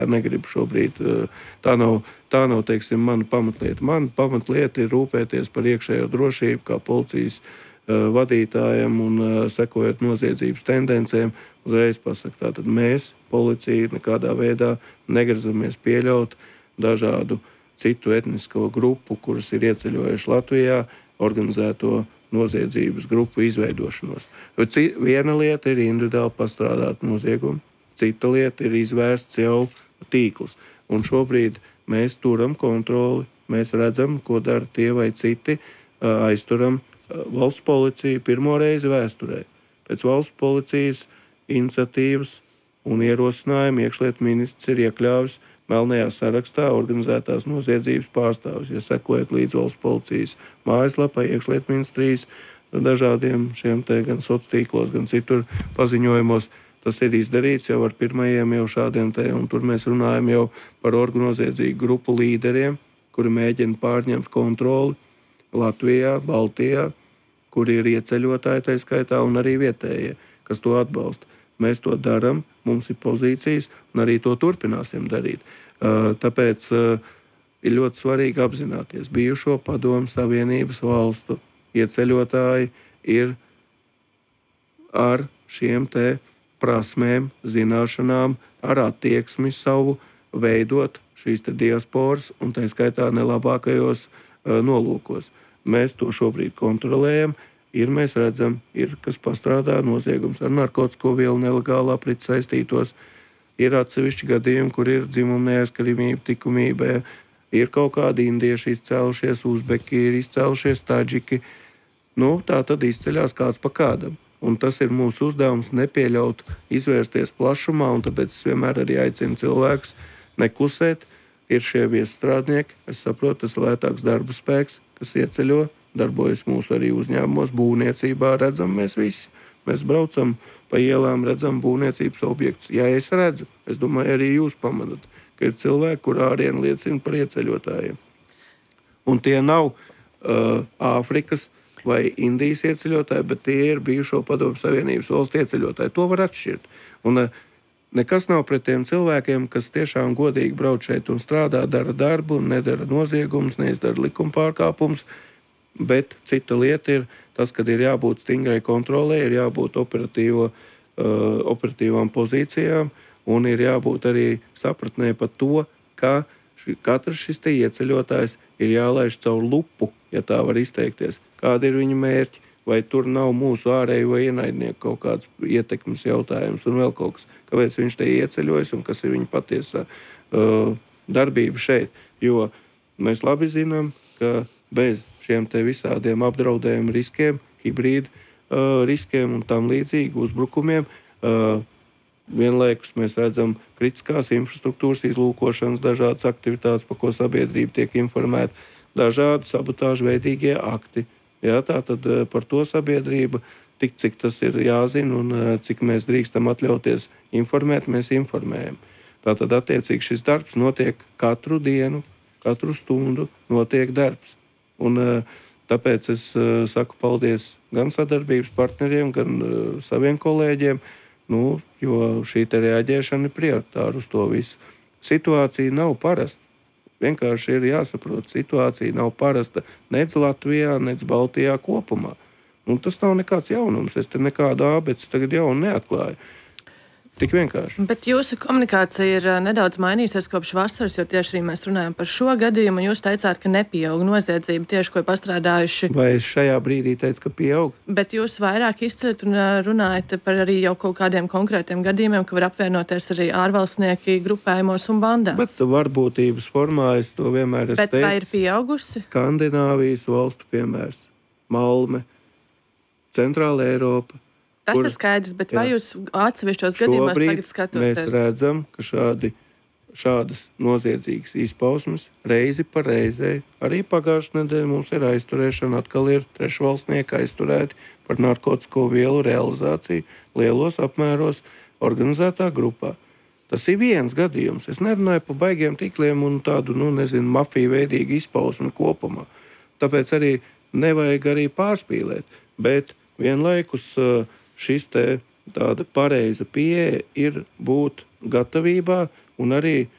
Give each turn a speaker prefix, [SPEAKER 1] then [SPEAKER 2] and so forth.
[SPEAKER 1] negribu šobrīd. Tā nav teiksim, mana pamatlieta. Mana pamatlieta ir rūpēties par iekšējo drošību, kā policijas vadītājiem un sekojot noziedzības tendencēm. Uzreiz pasaka, tātad mēs, policija, nekādā veidā negrazamies pieļaut dažādu citu etnisko grupu, kuras ir ieceļojuši Latvijā, organizēto noziedzības grupu izveidošanos. Viena lieta ir individuāli pastrādāt noziegumu, cita lieta ir izvērsts jau tīkls. Un šobrīd mēs turam kontroli, mēs redzam, ko dara tie vai citi, aizturam valsts policiju pirmo reizi vēsturē. Pēc valsts policijas iniciatīvas un ierosinājumu iekšlietu ministrs ir iekļāvis melnajā sarakstā organizētās noziedzības pārstāvis. Ja sekojat līdz valsts policijas mājaslapai, iekšlietu ministrijas dažādiem šiem te gan sociālos tīklos, gan citur paziņojumos, tas ir izdarīts jau ar pirmajiem jau šādiem te, un tur mēs runājam jau par organizētzīgu grupu līderiem, kuri mēģina pārņemt kontroli Latvijā, Baltijā, kuri ir ieceļotāji tā skaitā un arī vietējie, kas to atbalsta. Mēs to darām, mums ir pozīcijas un arī to turpināsim darīt. Tāpēc ir ļoti svarīgi apzināties, bijušo padomu savienības valstu ieceļotāji ir ar šiem te prasmēm, zināšanām, ar attieksmi savu veidot šīs te diasporas un tā skaitā nelabākajos nolūkos. Mēs to šobrīd kontrolējam. Mēs redzam, kas pastrādā noziegums ar narkotiku vielu nelegālā apriti saistītos. Ir atsevišķi gadījumi, kur ir dzimuma neaizskaramība, likumība. Ir kaut kādi indieši izcēlušies, uzbeki, ir izcēlušies taģiki. Tā tad izceļās kāds pa kādam. Un tas ir mūsu uzdevums nepieļaut izvērsties plašumā, un tāpēc es vienmēr arī aicinu cilvēkus neklusēt. Ir šie viestrādnieki, es saprotu, tas ir lētāks darba spēks, kas ieceļo, darbojas mūsu arī uzņēmumos, būvniecībā, redzam mēs visi. Mēs braucam pa ielām, redzam būvniecības objektus. Ja es redzu, es domāju, arī jūs pamanat, ka ir cilvēki, kur ārieni liecina par ieceļotājiem. Un tie nav Āfrikas vai Indijas ieceļotāji, bet tie ir bijušo padomu savienības valstu ieceļotāji. To var atšķirt. Un nekas nav pret tiem cilvēkiem, kas tiešām godīgi brauc šeit un strādā, dara darbu, nedara noziegumus, neizdara likuma pārkāpumus. Bet cita lieta ir tas, kad ir jābūt stingrai kontrolē, ir jābūt operatīvām pozīcijām un ir jābūt arī sapratnē par to, ka katrs šis te ieceļotājs ir jālaiž caur lupu, ja tā var izteikties. Kādi ir viņa mērķi? Vai tur nav mūsu ārējo ienaidnieku kaut kāds ietekmes jautājums un vēl kaut kas, kāpēc viņš te ieceļojas un kas ir viņa patiesā darbība šeit. Jo mēs labi zinām, ka bez šiem te visādiem apdraudējumu riskiem, hibrīdu riskiem un tam līdzīgi uzbrukumiem, vienlaikus mēs redzam kritiskās infrastruktūras izlūkošanas, dažādas aktivitātes, par ko sabiedrība tiek informēta, dažādi sabotāžu veidīgie akti. Tātad par to sabiedrība, tik cik tas ir jāzina un cik mēs drīkstam atļauties informēt, mēs informējam. Tātad attiecīgi šis darbs notiek katru dienu, katru stundu notiek darbs. Un tāpēc es saku paldies gan sadarbības partneriem, gan saviem kolēģiem, jo šī te reaģēšana ir prioritāra uz to visu. Situācija nav parasta. Vienkārši ir jāsaprot, situācija nav parasta nec Latvijā, nec Baltijā kopumā. Tas nav nekāds jaunums. Es te nekādu ābeci tagad jaunu neatklāju. Tik vienkārši.
[SPEAKER 2] Bet jūsu komunikācija ir nedaudz mainījusies kopš vasaras, jo tieši arī mēs runājam par šo gadījumu, un jūs teicāt, ka nepieaug noziedzība tieši, ko pastrādājuši.
[SPEAKER 1] Vai es šajā brīdī teicu, ka pieaug?
[SPEAKER 2] Bet jūs vairāk izceļat un runājat par arī jau kaut kādiem konkrētiem gadījumiem, ka var apvienoties arī ārvalstnieki grupējumos un bandās.
[SPEAKER 1] Bet varbūtības formā es to vienmēr esmu teicis.
[SPEAKER 2] Bet vai ir pieaugusi?
[SPEAKER 1] Skandināvijas valstu piemērs. Malme, Centrāla Eiropa.
[SPEAKER 2] Tas ir skaidrs, bet vai jūs atsevišķos gadījumos tagad skatoties?
[SPEAKER 1] Mēs redzam, ka šādas noziedzīgas izpausmes reizi pa reizē, arī pagājušajā nedēļā mums ir aizturēšana, atkal ir trešvalstnieki aizturēti par narkotisko vielu realizāciju lielos apmēros organizētā grupā. Tas ir viens gadījums. Es nerunāju par baigiem tīkliem un tādu, mafiju veidīgu izpausmi kopumā. Tāpēc arī nevajag arī pārspīlēt, bet vienlaikus šis te tāda pareiza pieeja ir būt gatavībā un arī